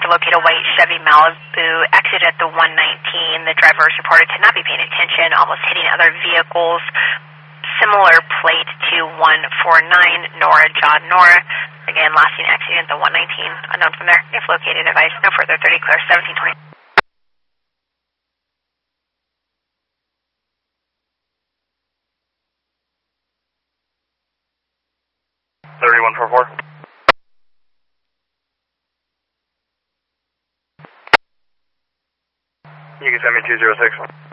to locate a white Chevy Malibu, exited at the 119. The driver is reported to not be paying attention, almost hitting other vehicles. Similar plate to 149, Nora John Nora. Again, last seen accident at the 119. Unknown from there. If located, advise no further. 30 clear, 1720. 3144. You can send me 206.